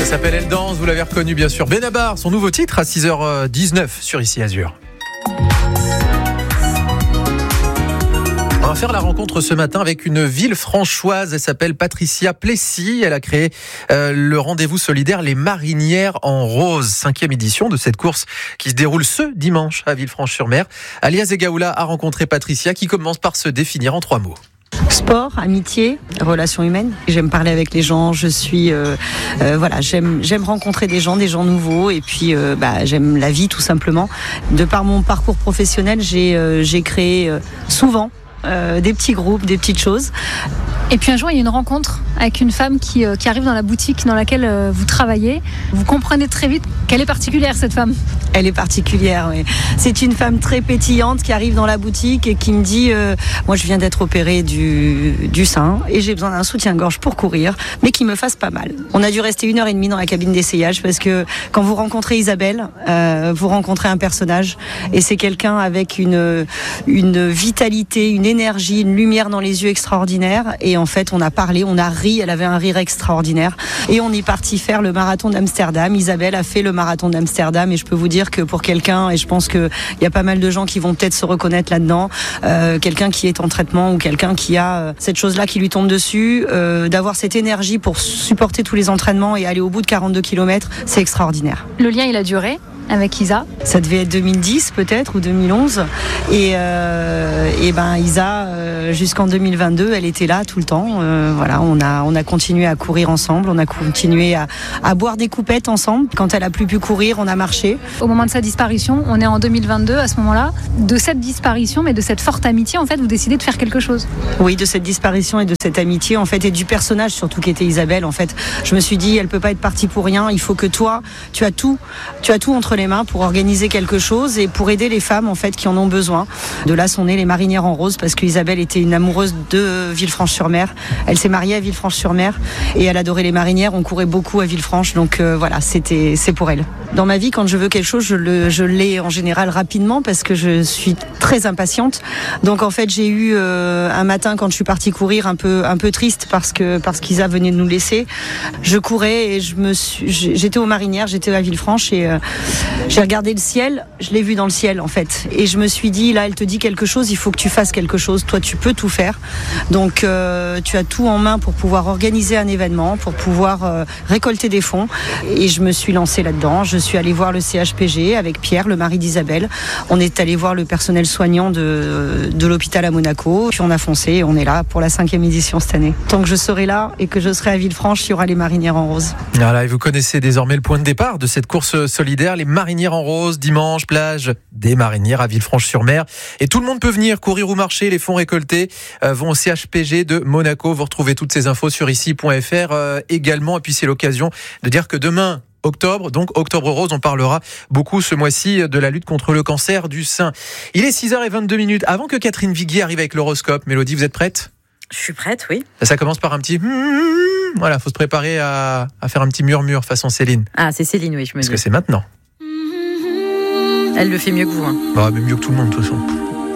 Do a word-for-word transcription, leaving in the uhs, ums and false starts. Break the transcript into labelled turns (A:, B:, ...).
A: s'appelle Elle danse, vous l'avez reconnu bien sûr. Benabar, son nouveau titre à six heures dix-neuf sur Ici Azur. On va faire la rencontre ce matin avec une Villefranchoise. Elle s'appelle Patricia Plessis. Elle a créé euh, le rendez-vous solidaire Les Marinières en Rose, cinquième édition de cette course qui se déroule ce dimanche à Villefranche-sur-Mer. Alia Zegaoula a rencontré Patricia qui commence par se définir en trois mots.
B: Sport, amitié, relations humaines. J'aime parler avec les gens. Je suis, euh, euh, voilà, j'aime, j'aime rencontrer des gens, des gens nouveaux, et puis euh, bah, j'aime la vie tout simplement. De par mon parcours professionnel, j'ai, euh, j'ai créé euh, souvent euh, des petits groupes, des petites choses.
C: Et puis un jour, il y a une rencontre avec une femme qui, euh, qui arrive dans la boutique dans laquelle euh, vous travaillez. Vous comprenez très vite qu'elle est particulière, cette femme.
B: Elle est particulière, oui. C'est une femme très pétillante qui arrive dans la boutique et qui me dit euh, moi, je viens d'être opérée du, du sein et j'ai besoin d'un soutien-gorge pour courir, mais qui me fasse pas mal. On a dû rester une heure et demie dans la cabine d'essayage parce que quand vous rencontrez Isabelle, euh, vous rencontrez un personnage et c'est quelqu'un avec une, une vitalité, une énergie, une lumière dans les yeux extraordinaire. Et en fait, on a parlé, on a ri, elle avait un rire extraordinaire. Et on est parti faire le marathon d'Amsterdam. Isabelle a fait le marathon d'Amsterdam et je peux vous dire que pour quelqu'un, et je pense qu'il y a pas mal de gens qui vont peut-être se reconnaître là-dedans, euh, quelqu'un qui est en traitement ou quelqu'un qui a euh, cette chose-là qui lui tombe dessus, euh, d'avoir cette énergie pour supporter tous les entraînements et aller au bout de quarante-deux kilomètres, c'est extraordinaire.
C: Le lien, il a duré avec Isa.
B: Ça devait être deux mille dix peut-être ou deux mille onze et, euh, et ben Isa euh, jusqu'en deux mille vingt-deux elle était là tout le temps. Euh, voilà, on a on a continué à courir ensemble, on a continué à, à boire des coupettes ensemble. Quand elle a plus pu courir, on a marché.
C: Au moment de sa disparition, on est en deux mille vingt-deux à ce moment-là. De cette disparition, mais de cette forte amitié, en fait, vous décidez de faire quelque chose.
B: Oui, de cette disparition et de cette amitié en fait et du personnage surtout qui était Isabelle. En fait, je me suis dit elle peut pas être partie pour rien. Il faut que toi, tu as tout, tu as tout entre les mains pour organiser quelque chose et pour aider les femmes en fait qui en ont besoin. De là sont nées les Marinières en Rose parce qu'Isabelle était une amoureuse de Villefranche-sur-Mer. Elle s'est mariée à Villefranche-sur-Mer et elle adorait les marinières. On courait beaucoup à Villefranche, donc euh, voilà, c'était c'est pour elle. Dans ma vie, quand je veux quelque chose, je le je l'ai en général rapidement parce que je suis très impatiente. Donc en fait, j'ai eu euh, un matin quand je suis partie courir un peu un peu triste parce que parce qu'Isa venait de nous laisser. Je courais et je me suis j'étais aux Marinières, j'étais à Villefranche et euh, j'ai regardé le ciel, je l'ai vu dans le ciel en fait. Et je me suis dit, là elle te dit quelque chose, il faut que tu fasses quelque chose. Toi tu peux tout faire. Donc euh, tu as tout en main pour pouvoir organiser un événement, pour pouvoir euh, récolter des fonds. Et je me suis lancée là-dedans. Je suis allée voir le C H P G avec Pierre, le mari d'Isabelle. On est allé voir le personnel soignant de, de l'hôpital à Monaco. Puis on a foncé et on est là pour la cinquième édition cette année. Tant que je serai là et que je serai à Villefranche, il y aura les Marinières en Rose.
A: Voilà, et vous connaissez désormais le point de départ de cette course solidaire, les Marinières en Rose, dimanche, plage des Marinières à Villefranche-sur-Mer. Et tout le monde peut venir courir ou marcher. Les fonds récoltés euh, vont au C H P G de Monaco. Vous retrouvez toutes ces infos sur ici point f r euh, également. Et puis c'est l'occasion de dire que demain, octobre, donc Octobre Rose, on parlera beaucoup ce mois-ci de la lutte contre le cancer du sein. Il est six heures vingt-deux minutes. Avant que Catherine Viguier arrive avec l'horoscope, Mélodie, vous êtes prête ?
D: Je suis prête, oui.
A: Ça commence par un petit... Voilà, faut se préparer à, à faire un petit murmure façon Céline.
D: Ah, c'est Céline, oui, je me
A: Parce
D: dis.
A: que c'est maintenant.
D: Elle le fait mieux que vous. Hein.
A: Bah, mais mieux que tout le monde, de toute façon.